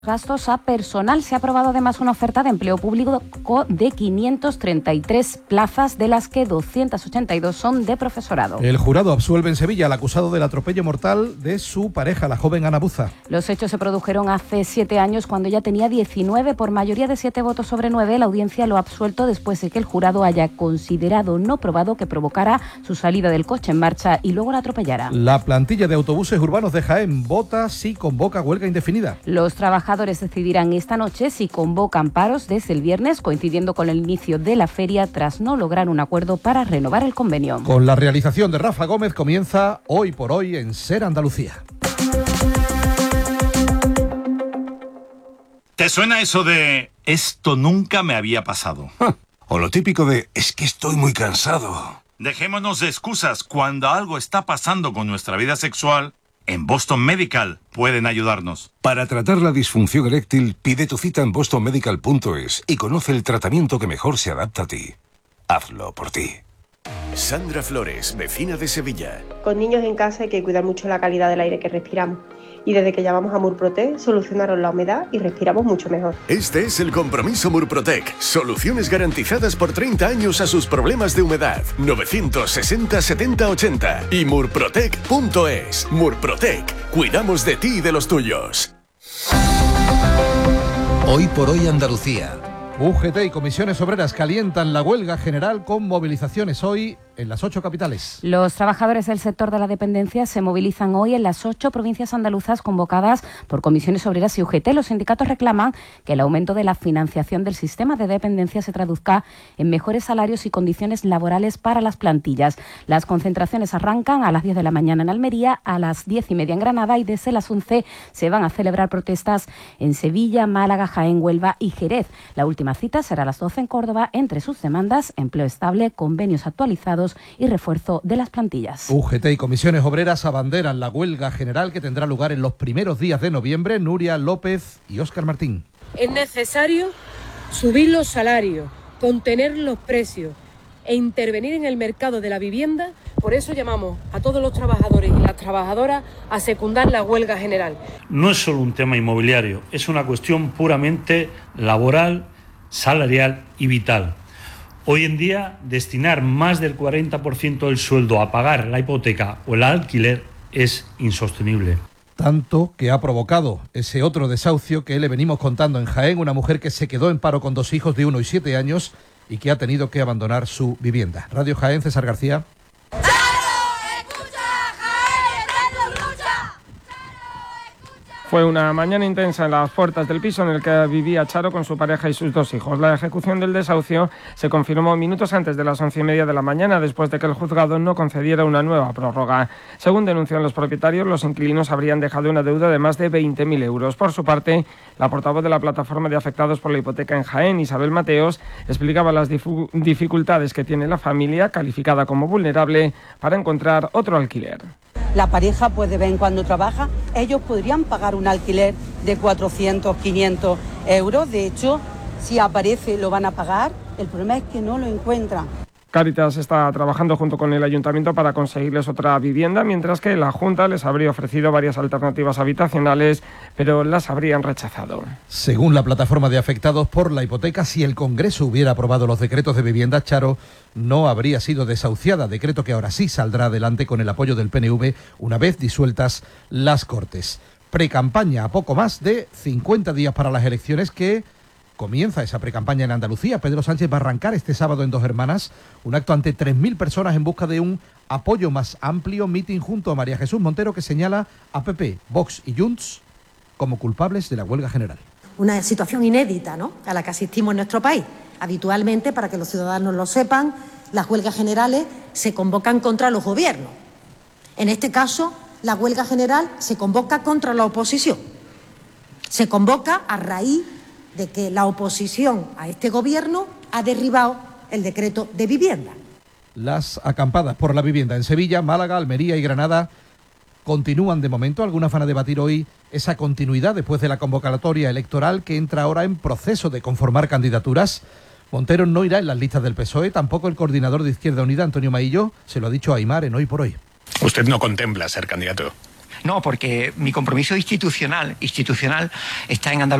Gastos a personal. Se ha aprobado además una oferta de empleo público de 533 plazas, de las que 282 son de profesorado. El jurado absuelve en Sevilla al acusado del atropello mortal de su pareja, la joven Ana Buza. Los hechos se produjeron hace 7 años, cuando ella tenía 19. Por mayoría de 7 votos sobre 9, la audiencia lo ha absuelto después de que el jurado haya considerado no probado que provocara su salida del coche en marcha y luego la atropellara. La plantilla de autobuses urbanos de Jaén vota si convoca huelga indefinida. Los trabajadores decidirán esta noche si convocan paros desde el viernes, coincidiendo con el inicio de la feria, tras no lograr un acuerdo para renovar el convenio. Con la realización de Rafa Gómez comienza Hoy por Hoy en Ser Andalucía. ¿Te suena eso de esto nunca me había pasado? O lo típico de es que estoy muy cansado. Dejémonos de excusas. Cuando algo está pasando con nuestra vida sexual, en Boston Medical pueden ayudarnos. Para tratar la disfunción eréctil, pide tu cita en bostonmedical.es y conoce el tratamiento que mejor se adapta a ti. Hazlo por ti. Sandra Flores, vecina de Sevilla. Con niños en casa hay que cuidar mucho la calidad del aire que respiramos. Y desde que llamamos a Murprotec solucionaron la humedad y respiramos mucho mejor. Este es el compromiso Murprotec. Soluciones garantizadas por 30 años a sus problemas de humedad. 960 70 80 y murprotec.es. Murprotec. Cuidamos de ti y de los tuyos. Hoy por Hoy Andalucía. UGT y comisiones obreras calientan la huelga general con movilizaciones hoy en las 8 capitales. Los trabajadores del sector de la dependencia se movilizan hoy en las 8 provincias andaluzas convocadas por comisiones obreras y UGT. Los sindicatos reclaman que el aumento de la financiación del sistema de dependencia se traduzca en mejores salarios y condiciones laborales para las plantillas. Las concentraciones arrancan a las 10 de la mañana en Almería, a las 10:30 en Granada, y desde las 11 se van a celebrar protestas en Sevilla, Málaga, Jaén, Huelva y Jerez. La última cita será a las 12 en Córdoba. Entre sus demandas, empleo estable, convenios actualizados y refuerzo de las plantillas. UGT y comisiones obreras abanderan la huelga general que tendrá lugar en los primeros días de noviembre. Nuria López y Óscar Martín. Es necesario subir los salarios, contener los precios e intervenir en el mercado de la vivienda. Por eso llamamos a todos los trabajadores y las trabajadoras a secundar la huelga general. No es solo un tema inmobiliario, es una cuestión puramente laboral, salarial y vital. Hoy en día, destinar más del 40% del sueldo a pagar la hipoteca o el alquiler es insostenible. Tanto que ha provocado ese otro desahucio que le venimos contando en Jaén, una mujer que se quedó en paro con 2 hijos de 1 y 7 años y que ha tenido que abandonar su vivienda. Radio Jaén, César García. Fue una mañana intensa en las puertas del piso en el que vivía Charo con su pareja y sus 2 hijos. La ejecución del desahucio se confirmó minutos antes de las 11:30 de la mañana, después de que el juzgado no concediera una nueva prórroga. Según denuncian los propietarios, los inquilinos habrían dejado una deuda de más de 20.000 euros. Por su parte, la portavoz de la plataforma de afectados por la hipoteca en Jaén, Isabel Mateos, explicaba las dificultades que tiene la familia, calificada como vulnerable, para encontrar otro alquiler. La pareja, pues de vez en cuando trabaja, ellos podrían pagar un alquiler de 400, 500 euros. De hecho, si aparece lo van a pagar. El problema es que no lo encuentran. Cáritas está trabajando junto con el Ayuntamiento para conseguirles otra vivienda, mientras que la Junta les habría ofrecido varias alternativas habitacionales, pero las habrían rechazado. Según la plataforma de afectados por la hipoteca, si el Congreso hubiera aprobado los decretos de vivienda, Charo no habría sido desahuciada, decreto que ahora sí saldrá adelante con el apoyo del PNV una vez disueltas las Cortes. Precampaña a poco más de 50 días para las elecciones que comienza esa precampaña en Andalucía. Pedro Sánchez va a arrancar este sábado en Dos Hermanas un acto ante 3.000 personas en busca de un apoyo más amplio, mitin junto a María Jesús Montero, que señala a PP, Vox y Junts como culpables de la huelga general. Una situación inédita, ¿no?, a la que asistimos en nuestro país. Habitualmente, para que los ciudadanos lo sepan, las huelgas generales se convocan contra los gobiernos. En este caso, la huelga general se convoca contra la oposición. Se convoca a raíz de que la oposición a este gobierno ha derribado el decreto de vivienda. Las acampadas por la vivienda en Sevilla, Málaga, Almería y Granada continúan de momento. Algunas van a debatir hoy esa continuidad después de la convocatoria electoral que entra ahora en proceso de conformar candidaturas. Montero no irá en las listas del PSOE, tampoco el coordinador de Izquierda Unida, Antonio Maillo, se lo ha dicho a Aimar en Hoy por Hoy. Usted no contempla ser candidato. No, porque mi compromiso institucional está en Andalucía.